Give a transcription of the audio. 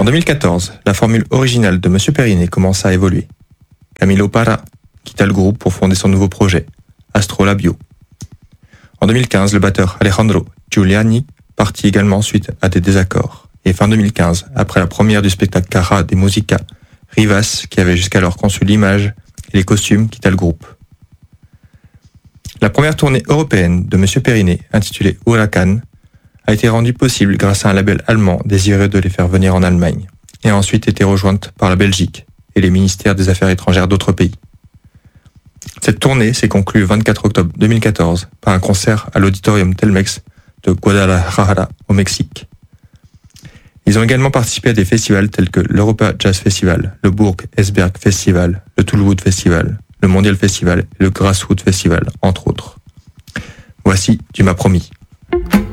En 2014, la formule originale de Monsieur Periné commença à évoluer. Camilo Parra quitta le groupe pour fonder son nouveau projet, Astrolabio. En 2015, le batteur Alejandro Giuliani partit également suite à des désaccords. Et fin 2015, après la première du spectacle Cara de Musica, Rivas, qui avait jusqu'alors conçu l'image et les costumes, quitta le groupe. La première tournée européenne de Monsieur Periné, intitulée Huracan, a été rendue possible grâce à un label allemand désireux de les faire venir en Allemagne, et a ensuite été rejointe par la Belgique et les ministères des Affaires étrangères d'autres pays. Cette tournée s'est conclue le 24 octobre 2014 par un concert à l'auditorium Telmex de Guadalajara au Mexique. Ils ont également participé à des festivals tels que l'Europa Jazz Festival, le Bourg Esberg Festival, le Toolwood Festival, le Mondial Festival et le Grassroots Festival, entre autres. Voici Tu m'as promis.